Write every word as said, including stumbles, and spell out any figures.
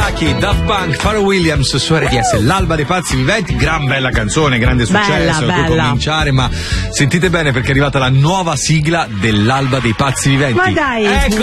Lucky, Daft Punk, Pharrell Williams su R T S, l'alba dei pazzi viventi, gran bella canzone, grande successo, bella, da cui bella. cominciare, ma sentite bene perché è arrivata la nuova sigla dell'alba dei pazzi viventi. Ma dai! Ecco